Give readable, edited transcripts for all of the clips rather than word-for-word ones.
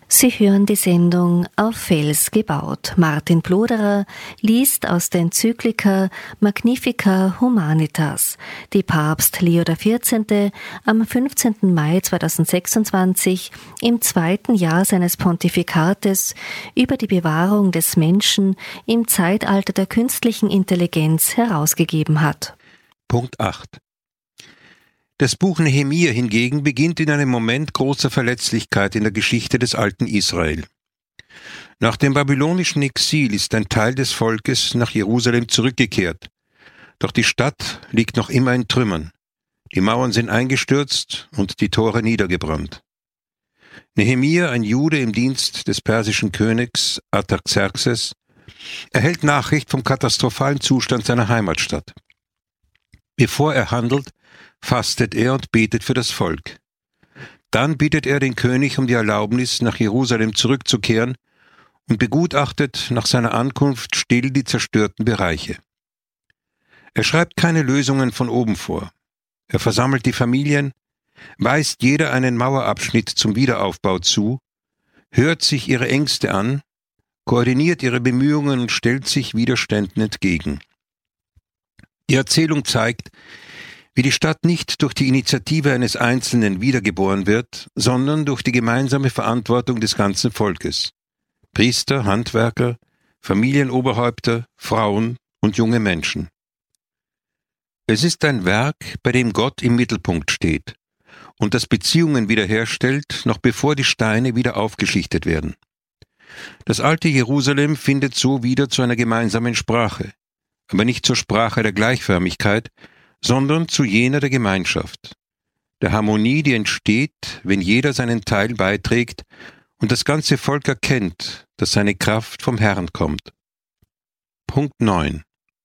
Sie hören die Sendung Auf Fels gebaut. Martin Ploderer liest aus der Enzyklika Magnifica Humanitas, die Papst Leo XIV. Am 15. Mai 2026 im 2. Jahr seines Pontifikates über die Bewahrung des Menschen im Zeitalter der künstlichen Intelligenz herausgegeben hat. Punkt 8. Das Buch Nehemia hingegen beginnt in einem Moment großer Verletzlichkeit in der Geschichte des alten Israel. Nach dem babylonischen Exil ist ein Teil des Volkes nach Jerusalem zurückgekehrt, doch die Stadt liegt noch immer in Trümmern. Die Mauern sind eingestürzt und die Tore niedergebrannt. Nehemia, ein Jude im Dienst des persischen Königs Artaxerxes, erhält Nachricht vom katastrophalen Zustand seiner Heimatstadt. Bevor er handelt, fastet er und betet für das Volk. Dann bittet er den König um die Erlaubnis, nach Jerusalem zurückzukehren und begutachtet nach seiner Ankunft still die zerstörten Bereiche. Er schreibt keine Lösungen von oben vor. Er versammelt die Familien, weist jeder einen Mauerabschnitt zum Wiederaufbau zu, hört sich ihre Ängste an, koordiniert ihre Bemühungen und stellt sich Widerständen entgegen. Die Erzählung zeigt, wie die Stadt nicht durch die Initiative eines Einzelnen wiedergeboren wird, sondern durch die gemeinsame Verantwortung des ganzen Volkes. Priester, Handwerker, Familienoberhäupter, Frauen und junge Menschen. Es ist ein Werk, bei dem Gott im Mittelpunkt steht und das Beziehungen wiederherstellt, noch bevor die Steine wieder aufgeschichtet werden. Das alte Jerusalem findet so wieder zu einer gemeinsamen Sprache, aber nicht zur Sprache der Gleichförmigkeit, sondern zu jener der Gemeinschaft, der Harmonie, die entsteht, wenn jeder seinen Teil beiträgt und das ganze Volk erkennt, dass seine Kraft vom Herrn kommt. Punkt 9.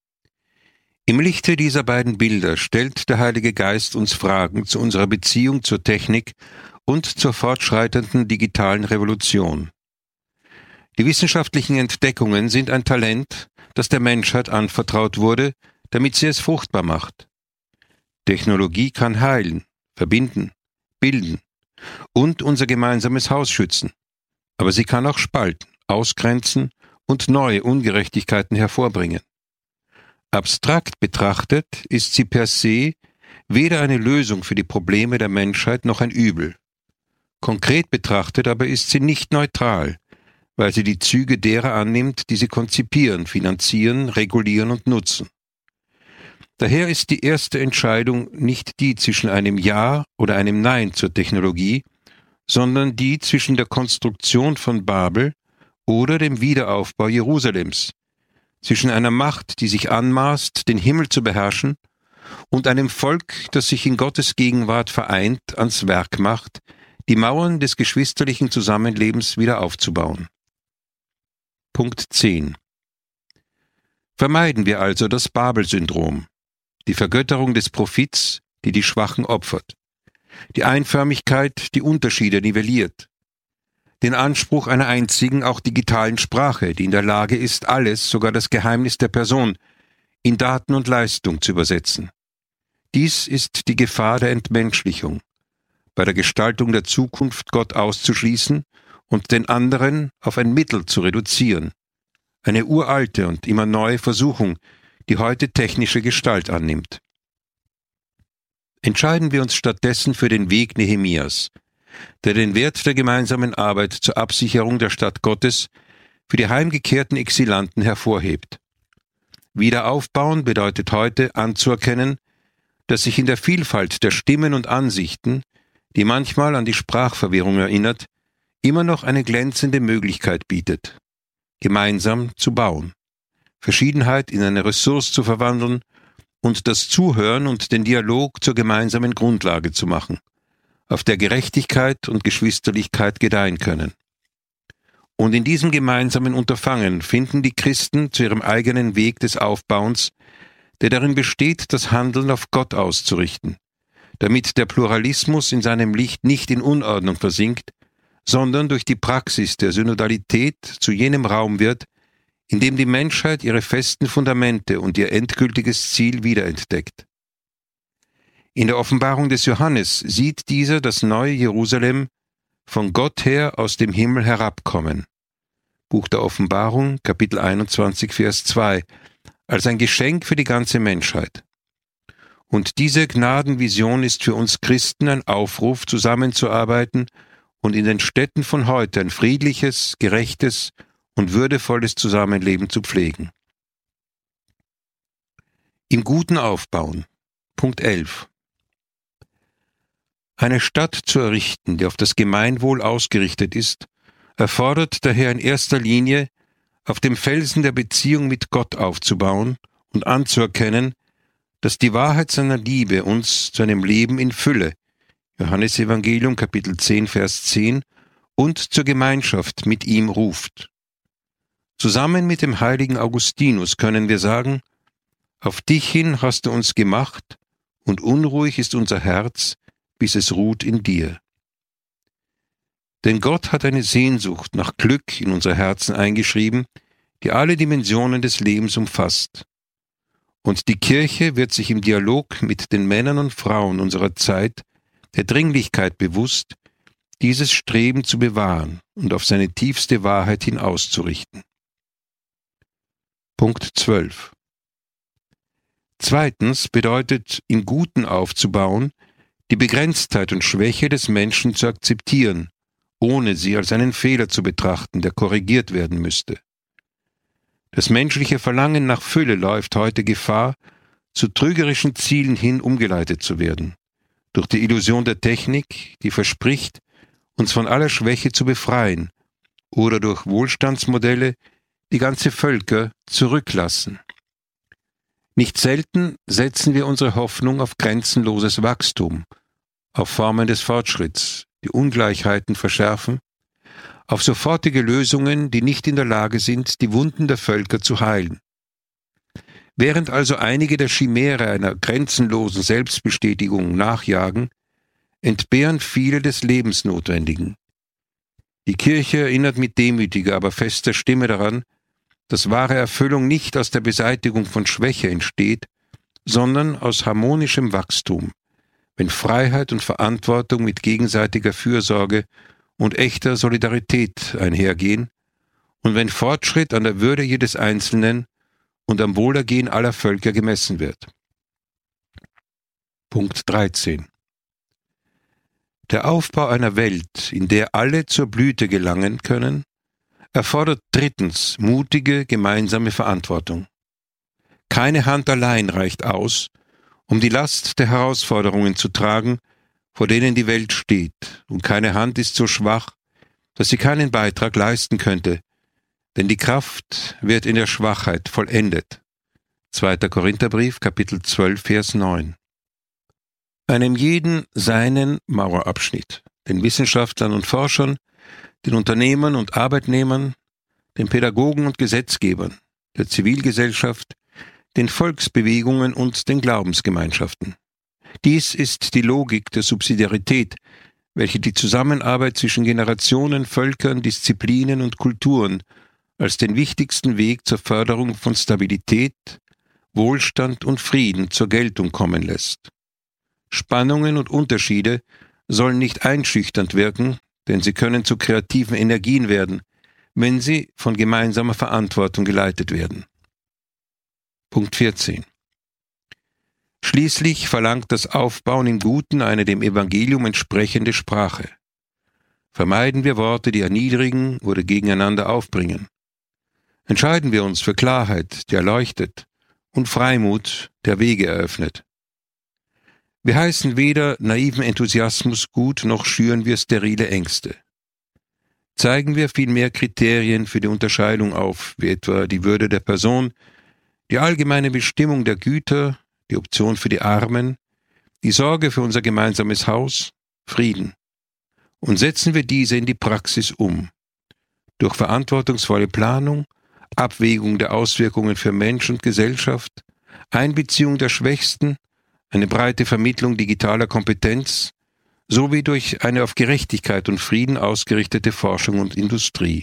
Im Lichte dieser beiden Bilder stellt der Heilige Geist uns Fragen zu unserer Beziehung zur Technik und zur fortschreitenden digitalen Revolution. Die wissenschaftlichen Entdeckungen sind ein Talent, das der Menschheit anvertraut wurde, damit sie es fruchtbar macht. Technologie kann heilen, verbinden, bilden und unser gemeinsames Haus schützen. Aber sie kann auch spalten, ausgrenzen und neue Ungerechtigkeiten hervorbringen. Abstrakt betrachtet ist sie per se weder eine Lösung für die Probleme der Menschheit noch ein Übel. Konkret betrachtet aber ist sie nicht neutral, weil sie die Züge derer annimmt, die sie konzipieren, finanzieren, regulieren und nutzen. Daher ist die erste Entscheidung nicht die zwischen einem Ja oder einem Nein zur Technologie, sondern die zwischen der Konstruktion von Babel oder dem Wiederaufbau Jerusalems, zwischen einer Macht, die sich anmaßt, den Himmel zu beherrschen, und einem Volk, das sich in Gottes Gegenwart vereint, ans Werk macht, die Mauern des geschwisterlichen Zusammenlebens wieder aufzubauen. Punkt 10. Vermeiden wir also das Babel-Syndrom, die Vergötterung des Profits, die die Schwachen opfert, die Einförmigkeit, die Unterschiede nivelliert, den Anspruch einer einzigen, auch digitalen Sprache, die in der Lage ist, alles, sogar das Geheimnis der Person, in Daten und Leistung zu übersetzen. Dies ist die Gefahr der Entmenschlichung, bei der Gestaltung der Zukunft Gott auszuschließen und den anderen auf ein Mittel zu reduzieren, eine uralte und immer neue Versuchung, die heute technische Gestalt annimmt. Entscheiden wir uns stattdessen für den Weg Nehemias, der den Wert der gemeinsamen Arbeit zur Absicherung der Stadt Gottes für die heimgekehrten Exilanten hervorhebt. Wiederaufbauen bedeutet heute anzuerkennen, dass sich in der Vielfalt der Stimmen und Ansichten, die manchmal an die Sprachverwirrung erinnert, immer noch eine glänzende Möglichkeit bietet, gemeinsam zu bauen, Verschiedenheit in eine Ressource zu verwandeln und das Zuhören und den Dialog zur gemeinsamen Grundlage zu machen, auf der Gerechtigkeit und Geschwisterlichkeit gedeihen können. Und in diesem gemeinsamen Unterfangen finden die Christen zu ihrem eigenen Weg des Aufbauens, der darin besteht, das Handeln auf Gott auszurichten, damit der Pluralismus in seinem Licht nicht in Unordnung versinkt, sondern durch die Praxis der Synodalität zu jenem Raum wird, in dem die Menschheit ihre festen Fundamente und ihr endgültiges Ziel wiederentdeckt. In der Offenbarung des Johannes sieht dieser das neue Jerusalem, von Gott her aus dem Himmel herabkommen. Buch der Offenbarung, Kapitel 21, Vers 2, als ein Geschenk für die ganze Menschheit. Und diese Gnadenvision ist für uns Christen ein Aufruf, zusammenzuarbeiten und in den Städten von heute ein friedliches, gerechtes und würdevolles Zusammenleben zu pflegen. Im Guten aufbauen. Punkt 11. Eine Stadt zu errichten, die auf das Gemeinwohl ausgerichtet ist, erfordert daher in erster Linie, auf dem Felsen der Beziehung mit Gott aufzubauen und anzuerkennen, dass die Wahrheit seiner Liebe uns zu einem Leben in Fülle, Johannes Evangelium Kapitel 10, Vers 10, und zur Gemeinschaft mit ihm ruft. Zusammen mit dem heiligen Augustinus können wir sagen, auf dich hin hast du uns gemacht, und unruhig ist unser Herz, bis es ruht in dir. Denn Gott hat eine Sehnsucht nach Glück in unser Herzen eingeschrieben, die alle Dimensionen des Lebens umfasst. Und die Kirche wird sich im Dialog mit den Männern und Frauen unserer Zeit der Dringlichkeit bewusst, dieses Streben zu bewahren und auf seine tiefste Wahrheit hin auszurichten. Punkt 12. Zweitens bedeutet, im Guten aufzubauen, die Begrenztheit und Schwäche des Menschen zu akzeptieren, ohne sie als einen Fehler zu betrachten, der korrigiert werden müsste. Das menschliche Verlangen nach Fülle läuft heute Gefahr, zu trügerischen Zielen hin umgeleitet zu werden, durch die Illusion der Technik, die verspricht, uns von aller Schwäche zu befreien, oder durch Wohlstandsmodelle, die ganze Völker zurücklassen. Nicht selten setzen wir unsere Hoffnung auf grenzenloses Wachstum, auf Formen des Fortschritts, die Ungleichheiten verschärfen, auf sofortige Lösungen, die nicht in der Lage sind, die Wunden der Völker zu heilen. Während also einige der Chimäre einer grenzenlosen Selbstbestätigung nachjagen, entbehren viele des Lebensnotwendigen. Die Kirche erinnert mit demütiger, aber fester Stimme daran, dass wahre Erfüllung nicht aus der Beseitigung von Schwäche entsteht, sondern aus harmonischem Wachstum, wenn Freiheit und Verantwortung mit gegenseitiger Fürsorge und echter Solidarität einhergehen und wenn Fortschritt an der Würde jedes Einzelnen und am Wohlergehen aller Völker gemessen wird. Punkt 13. Der Aufbau einer Welt, in der alle zur Blüte gelangen können, erfordert drittens mutige gemeinsame Verantwortung. Keine Hand allein reicht aus, um die Last der Herausforderungen zu tragen, vor denen die Welt steht, und keine Hand ist so schwach, dass sie keinen Beitrag leisten könnte, denn die Kraft wird in der Schwachheit vollendet. 2. Korintherbrief, Kapitel 12, Vers 9. Einem jeden seinen Mauerabschnitt, den Wissenschaftlern und Forschern, den Unternehmern und Arbeitnehmern, den Pädagogen und Gesetzgebern, der Zivilgesellschaft, den Volksbewegungen und den Glaubensgemeinschaften. Dies ist die Logik der Subsidiarität, welche die Zusammenarbeit zwischen Generationen, Völkern, Disziplinen und Kulturen als den wichtigsten Weg zur Förderung von Stabilität, Wohlstand und Frieden zur Geltung kommen lässt. Spannungen und Unterschiede sollen nicht einschüchternd wirken, denn sie können zu kreativen Energien werden, wenn sie von gemeinsamer Verantwortung geleitet werden. Punkt 14. Schließlich verlangt das Aufbauen im Guten eine dem Evangelium entsprechende Sprache. Vermeiden wir Worte, die erniedrigen oder gegeneinander aufbringen. Entscheiden wir uns für Klarheit, die erleuchtet, und Freimut, der Wege eröffnet. Wir heißen weder naiven Enthusiasmus gut, noch schüren wir sterile Ängste. Zeigen wir vielmehr Kriterien für die Unterscheidung auf, wie etwa die Würde der Person, die allgemeine Bestimmung der Güter, die Option für die Armen, die Sorge für unser gemeinsames Haus, Frieden. Und setzen wir diese in die Praxis um. Durch verantwortungsvolle Planung, Abwägung der Auswirkungen für Mensch und Gesellschaft, Einbeziehung der Schwächsten, eine breite Vermittlung digitaler Kompetenz, sowie durch eine auf Gerechtigkeit und Frieden ausgerichtete Forschung und Industrie.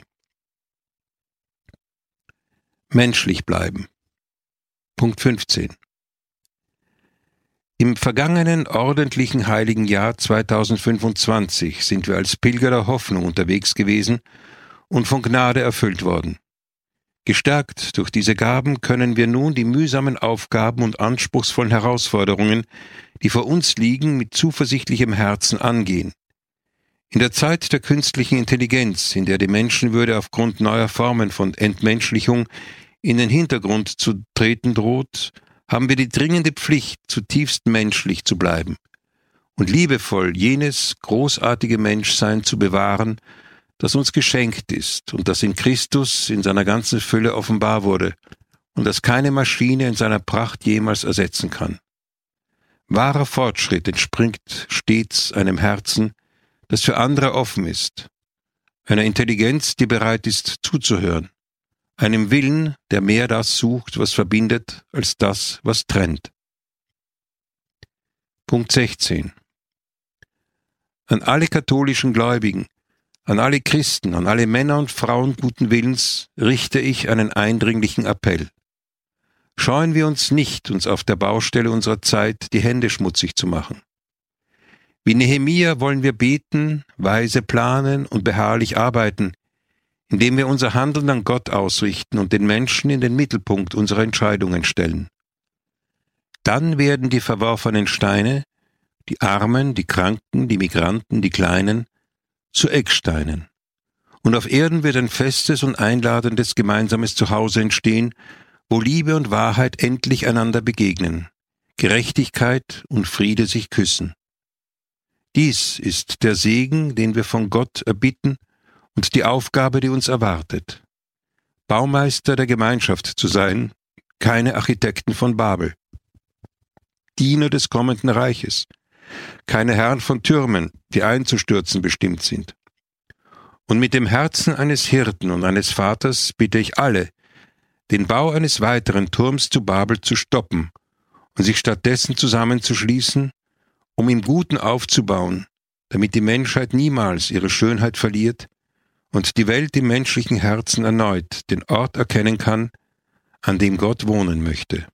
Menschlich bleiben. Punkt 15. Im vergangenen ordentlichen heiligen Jahr 2025 sind wir als Pilger der Hoffnung unterwegs gewesen und von Gnade erfüllt worden. Gestärkt durch diese Gaben können wir nun die mühsamen Aufgaben und anspruchsvollen Herausforderungen, die vor uns liegen, mit zuversichtlichem Herzen angehen. In der Zeit der künstlichen Intelligenz, in der die Menschenwürde aufgrund neuer Formen von Entmenschlichung in den Hintergrund zu treten droht, haben wir die dringende Pflicht, zutiefst menschlich zu bleiben und liebevoll jenes großartige Menschsein zu bewahren, das uns geschenkt ist und das in Christus in seiner ganzen Fülle offenbar wurde und das keine Maschine in seiner Pracht jemals ersetzen kann. Wahrer Fortschritt entspringt stets einem Herzen, das für andere offen ist, einer Intelligenz, die bereit ist zuzuhören, einem Willen, der mehr das sucht, was verbindet, als das, was trennt. Punkt 16. An alle katholischen Gläubigen, an alle Christen, an alle Männer und Frauen guten Willens richte ich einen eindringlichen Appell. Scheuen wir uns nicht, uns auf der Baustelle unserer Zeit die Hände schmutzig zu machen. Wie Nehemia wollen wir beten, weise planen und beharrlich arbeiten, indem wir unser Handeln an Gott ausrichten und den Menschen in den Mittelpunkt unserer Entscheidungen stellen. Dann werden die verworfenen Steine, die Armen, die Kranken, die Migranten, die Kleinen, zu Ecksteinen. Und auf Erden wird ein festes und einladendes gemeinsames Zuhause entstehen, wo Liebe und Wahrheit endlich einander begegnen, Gerechtigkeit und Friede sich küssen. Dies ist der Segen, den wir von Gott erbitten und die Aufgabe, die uns erwartet. Baumeister der Gemeinschaft zu sein, keine Architekten von Babel. Diener des kommenden Reiches, keine Herren von Türmen, die einzustürzen bestimmt sind. Und mit dem Herzen eines Hirten und eines Vaters bitte ich alle, den Bau eines weiteren Turms zu Babel zu stoppen und sich stattdessen zusammenzuschließen, um im Guten aufzubauen, damit die Menschheit niemals ihre Schönheit verliert und die Welt im menschlichen Herzen erneut den Ort erkennen kann, an dem Gott wohnen möchte.